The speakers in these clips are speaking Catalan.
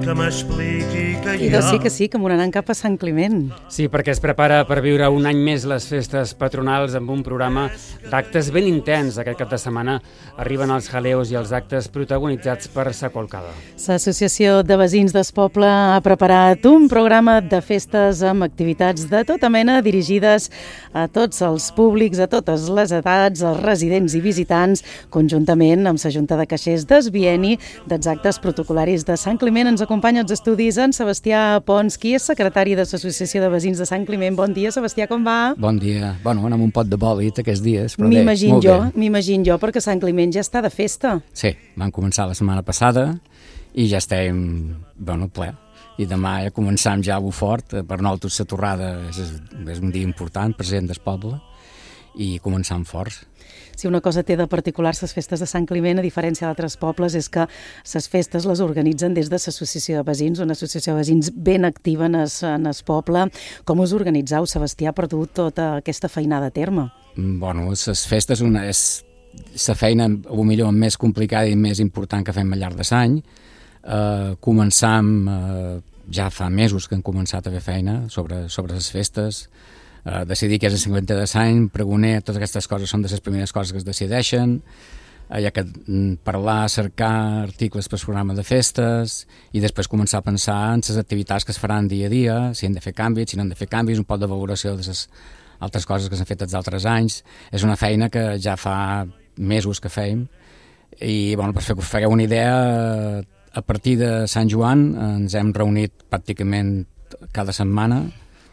que m'expliqui que I doncs sí, que m'anaran cap a Sant Climent. Sí, perquè es prepara per viure un any més les festes patronals amb un programa d'actes ben intens. Aquest cap de setmana arriben els jaleos i els actes protagonitzats per Sa Colcada. L'Associació de Veïns d'Espoble ha preparat un programa de festes amb activitats de tota mena dirigides a tots els públics, a totes les edats, els residents i visitants, conjuntament amb la Junta de Caixers d'Esbieni, dels actes protocolaris de Sant Climent. Ens acompanya als estudis en Sebastià Pons, qui és secretari de l'Associació de Veïns de Sant Climent. Bon dia, Sebastià, com va? Bon dia. Bueno, amb un pot de bòlit aquests dies, però M'imagino jo, perquè Sant Climent ja està de festa. Sí, vam començar la setmana passada i ja estem, ple. I demà ja començam ja a fort. Per nosaltres la torrada és un dia important, present del poble, i començam forts. Si una cosa té de particular les festes de Sant Climent, a diferència d'altres pobles, és que les festes les organitzen des de l'Associació de Veïns, una associació de veïns ben activa en el poble. Com us organitzeu, Sebastià, per dur tota aquesta feinada a terme? Bueno, les festes és la feina potser més complicada i més important que fem al llarg de l'any. Començam, ja fa mesos que hem començat a fer feina sobre les festes, decidir que és el 50 de l'any, pregoner, totes aquestes coses són de les primeres coses que es decideixen. Hi ha que parlar, cercar articles per al programa de festes i després començar a pensar en les activitats que es faran dia a dia, si hem de fer canvis, si no hem de fer canvis, un poc de valoració de les altres coses que s'han fet els altres anys. És una feina que ja fa mesos que fem i, per fer que us fagueu una idea, a partir de Sant Joan ens hem reunit pràcticament cada setmana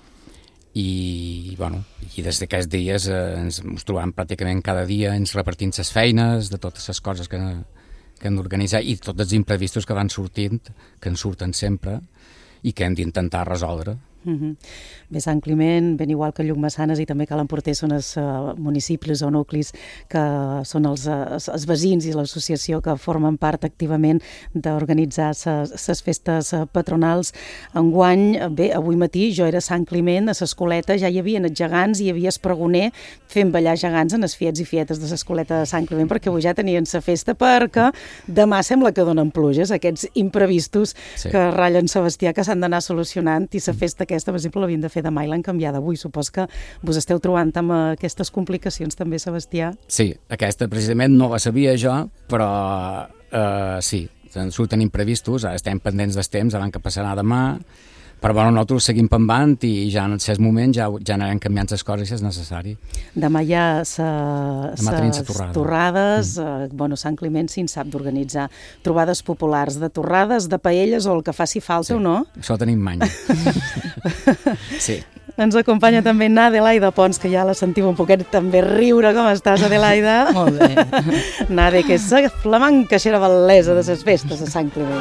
i des d'aquests dies ens trobam pràcticament cada dia, ens repartint les feines de totes les coses que hem d'organitzar i tots els imprevistos que van sortint, que en surten sempre i que hem d'intentar resoldre. Bé, Sant Climent, ben igual que Llucmajana i també Cal Emporter, són els municipis o nuclis que són els veïns i l'associació que formen part activament d'organitzar les festes patronals. Enguany, bé, avui matí jo era a Sant Climent, a l'Escoleta ja hi havia els gegants, hi havia el pregoner fent ballar gegants en els fiets i fietes de l'Escoleta de Sant Climent, perquè avui ja tenien la festa, perquè demà sembla que donen pluges, aquests imprevistos que ratllen, Sebastià, que s'han d'anar solucionant, i la festa aquesta, per exemple, l'havien de fer demà i l'han canviada avui. Supos que vos esteu trobant amb aquestes complicacions també, Sebastià? Sí, aquesta precisament no la sabia jo, però sí, ens surten imprevistos, estem pendents dels temps, abans que passarà demà, però nosaltres seguim pendant i ja en el cert moment ja anirem canviant les coses si és necessari. Demà hi ha les torrades, Sant Climent sí en sap d'organitzar trobades populars de torrades, de paelles o el que faci falta o no? Això tenim manya. Sí. Ens acompanya també n'Adelaida Pons, que ja la sentiu un poquet també riure. Com estàs, Adelaida? Molt bé. Nade, que és la flamant caixera bel·lesa de les festes de Sant Climent.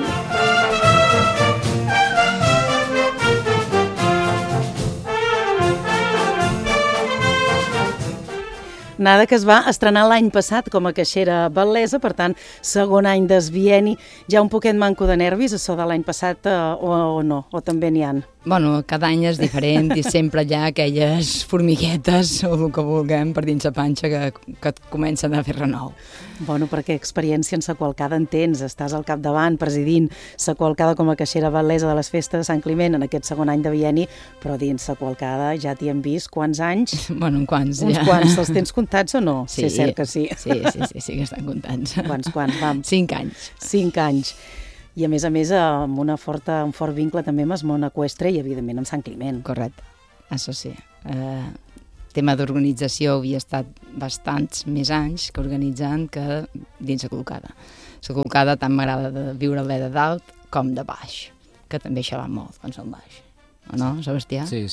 Nada, que es va estrenar l'any passat com a caixera bel·lesa, per tant, segon any d'Esbieni. Ja un poquet manco de nervis, això de l'any passat, o no? O també n'hi ha? Bueno, cada any és diferent i sempre hi ha aquelles formiguetes o el que vulguem per dins la panxa que et comencen a fer renou. Bueno, perquè experiència en la qualcada en tens, estàs al capdavant presidint la qualcada com a caixera bel·lesa de les festes de Sant Climent en aquest segon any de bienni, però dins la qualcada ja t'hi hem vist quants anys? Bueno, uns quants, els tens comptats o no? Sí, és cert que sí. Sí que estan comptats. Quants, vam? 5 anys. 5 anys. I a més, amb un fort vincle també amb el món eqüestre i, evidentment, amb Sant Climent. Correcte, això sí. Tema d'organització havia estat bastants més anys que organitzant que dins la colcada. La colcada tant m'agrada de viure-la de dalt com de baix, que també això va molt quan som baix. O no, Sebastià? Sí.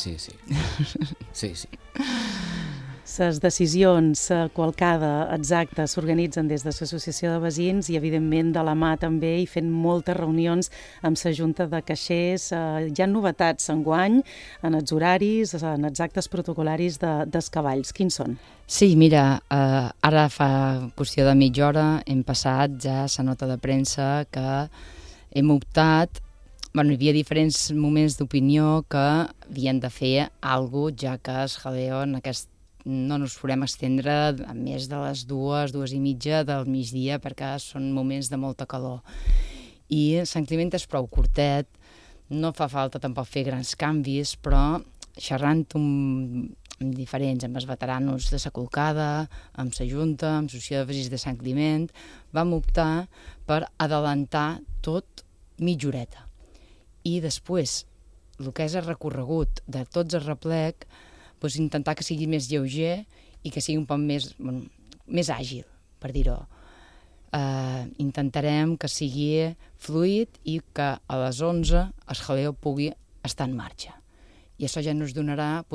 Les decisions, qualcada exacta, s'organitzen des de l'Associació de Veïns i, evidentment, de la mà també i fent moltes reunions amb la Junta de Caixers. Hi ha novetats enguany en els horaris, en els actes protocolaris dels cavalls. Quins són? Sí, mira, ara fa qüestió de mitja hora hem passat ja la nota de premsa que hem optat. Hi havia diferents moments d'opinió que havien de fer alguna cosa, ja que el jaleo en aquest no ens podem estendre a més de les 2:30 del migdia perquè són moments de molta calor. i Sant Climent és prou curtet, no fa falta tampoc fer grans canvis, però xerrant amb diferents, amb els veteranos de sa Colcada, amb sa Junta, amb l'Associació de Veïns de Sant Climent, vam optar per adelantar tot mitja horeta. I després, el que és el recorregut de tots el replec, doncs intentar que sigui més lleuger i que sigui un poc més àgil, per dir-ho. Intentarem que sigui fluid i que a les 11 el jaleo pugui estar en marxa. I això ja ens donarà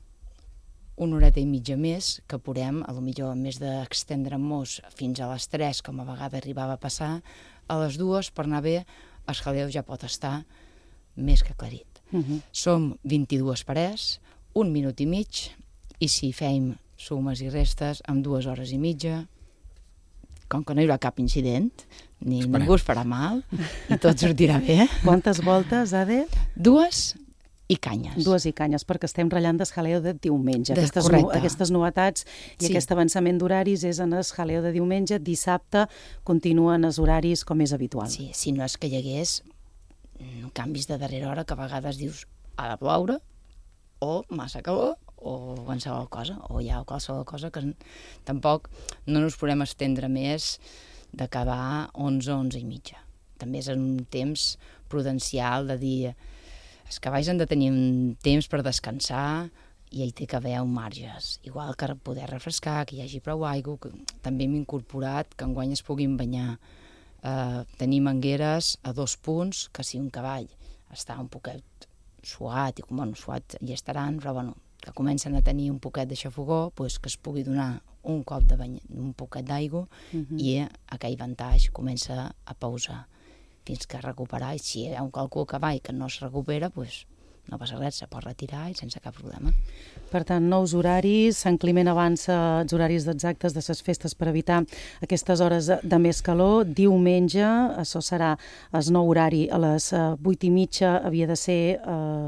una horeta i mitja més, que podem, potser en més d'extendre'ns fins a les 3, com a vegada arribava a passar, a les 2, per anar bé, el jaleo ja pot estar més que aclarit. Som 22 parers, 1 minut i mig, i si fem sumes i restes, amb 2 hores i mitja, com que no hi haurà cap incident, ni ningú es farà mal, i tot sortirà bé. Quantes voltes, Ade? 2 i canyes. 2 i canyes, perquè estem ratllant del jaleo de diumenge. Aquestes novetats i aquest avançament d'horaris és en el jaleo de diumenge. Dissabte continuen els horaris com és habitual. Sí, si no és que hi hagués canvis de darrera hora que a vegades dius ha de ploure, o massa calor, o qualsevol cosa, o hi ha qualsevol cosa que tampoc no ens podem estendre més d'acabar 11 i mitja. També és un temps prudencial de dir els cavalls han de tenir un temps per descansar i hi té que haver un marges, igual que poder refrescar, que hi hagi prou aigua, que també hem incorporat que enguany es puguin banyar. Tenim mangueres a 2 punts, que si un cavall està un poquet suat, suat hi estaran, però que comencen a tenir un poquet de xafogó, que es pugui donar un cop de un poquet d'aigua i aquell ventatge comença a pausar fins que recuperar, i si hi ha qualque cavall que no es recupera, no passa res, se pot retirar i sense cap problema. Per tant, nous horaris, Sant Climent avança els horaris exactes de les festes per evitar aquestes hores de més calor. Diumenge, això serà el nou horari, a les 8:30 havia de ser...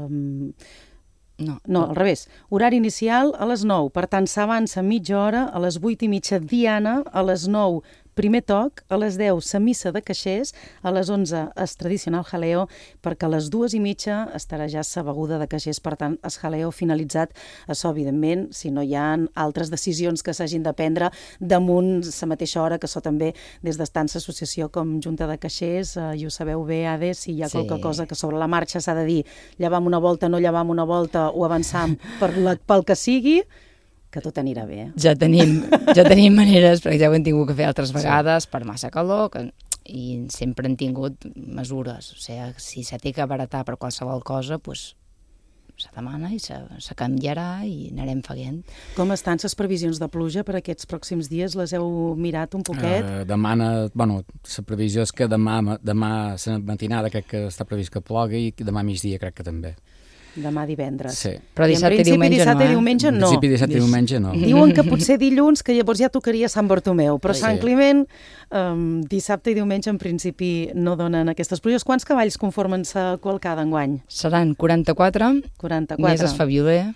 No, al revés. Horari inicial a les 9, per tant s'avança mitja hora, a les 8:30 diana, a les 9 primer toc, a les 10 sa missa de caixers, a les 11 es tradicional jaleo, perquè a les 2:30 estarà ja sa beguda de caixers, per tant el jaleo finalitzat. Això, evidentment, si no hi ha altres decisions que s'hagin de prendre damunt la mateixa hora, que això també des d'estar en l'associació com Junta de Caixers, i ho sabeu bé, Ade, si hi ha qualque cosa que sobre la marxa s'ha de dir, llevam una volta, no llevam una volta, o avançam pel que sigui, que tot anirà bé. Ja tenim maneres, perquè ja ho hem tingut que fer altres vegades, per massa calor, i sempre hem tingut mesures. O sigui, si se té que abaratar per qualsevol cosa, se demana i se canviarà i anarem faent. Com estan les previsions de pluja per aquests pròxims dies? Les heu mirat un poquet? La previsió és que demà la matinada crec que està previst que plogui, i demà migdia crec que també. Demà divendres. Sí. Però dissabte i diumenge no. En principi dissabte i diumenge no. Diuen que potser dilluns, que llavors ja tocaria Sant Bartomeu, però Sant Climent, dissabte i diumenge en principi no donen aquestes pluges. Quants cavalls conformen la cavalcada enguany? Seran 44. Més es fabioler.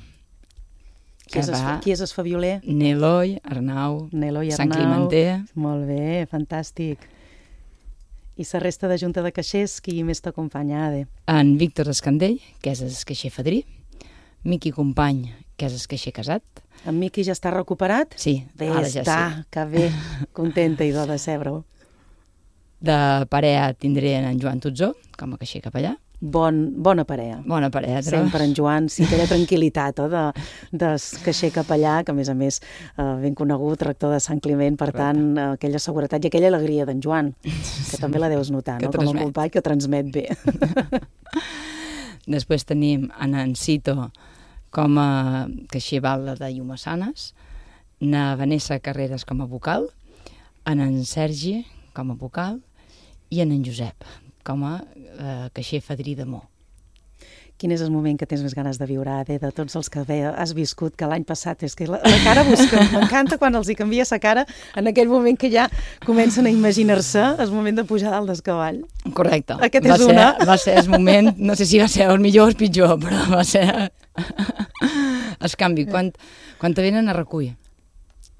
Qui és el fabioler? Neloi, Arnau, Sant Climenter. Molt bé, fantàstic. I la resta de Junta de Caixers, qui més t'acompanya, Ade? En Víctor Escandell, que és el caixer fadrí, Miqui Company, que és el caixer casat. En Miqui ja està recuperat? Sí, bé, ara ja està, sí. Que bé, contenta i de decebre-ho. De parella tindré en Joan Tutzó, com a caixer capellà. Bona parella. Bona parella. Sempre en Joan, sí, aquella tranquil·litat de caixer capellà, que a més ben conegut, rector de Sant Climent, per tant, aquella seguretat i aquella alegria d'en Joan, que també la deus notar, no? Com a company que transmet bé. Després tenim en Cito com a caixer balda de Llumassanes, na Vanessa Carreras com a vocal, en Sergi com a vocal i en Josep com a caixer fadrí de Mó. Quin és el moment que tens més ganes de viure, Ade, de tots els que has viscut, que l'any passat és que la cara m'encanta quan els hi canvia la cara, en aquell moment que ja comencen a imaginar-se el moment de pujar dalt del cavall. Correcte. Aquest és una. Va ser el moment, no sé si va ser el millor o el pitjor, però va ser el canvi. Quan te venen a recull,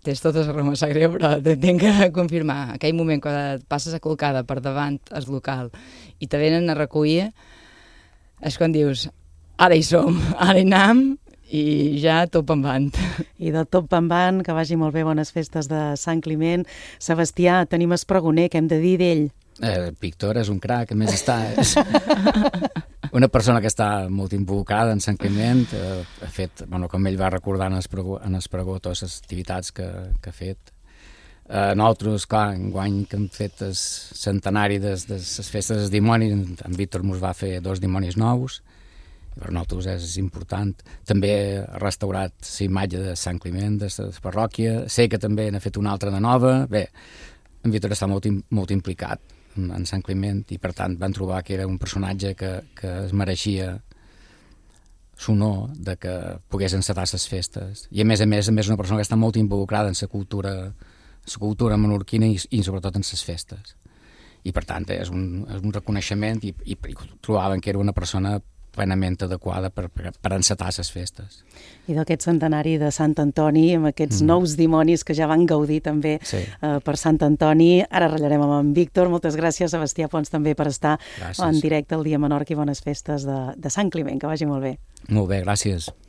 tens tota la raó, em sap greu, però tinc que confirmar. Aquell moment, quan et passes a Colcada per davant el local i te venen a recollir, és quan dius, ara hi som, ara hi anem, i ja tot pambant. I de tot pambant, que vagi molt bé, bones festes de Sant Climent. Sebastià, tenim el pregoner, què hem de dir d'ell? Víctor és un crac, a més està... una persona que està molt involucrada en Sant Climent, ha fet, com ell va recordar en el pregó, totes les activitats que ha fet. Nosaltres, clar, enguany que hem fet el centenari de les festes dels dimonis, en Víctor ens va fer 2 dimonis nous, i per nosaltres és important. També ha restaurat la imatge de Sant Climent, de la parròquia. Sé que també n'ha fet una altra de nova. Bé, en Víctor està molt implicat en Sant Climent i per tant van trobar que era un personatge que es mereixia l'honor de que pogués encetar les festes. I a més una persona que està molt involucrada en la cultura menorquina i sobretot en les festes. I per tant és un reconeixement i trobaven que era una persona plenament adequada per encetar les festes. I d'aquest centenari de Sant Antoni, amb aquests nous dimonis que ja van gaudir també per Sant Antoni. Ara ratllarem amb en Víctor. Moltes gràcies, Sebastià Pons, també per estar en directe al Dia Menorca i bones festes de Sant Climent. Que vagi molt bé. Molt bé, gràcies.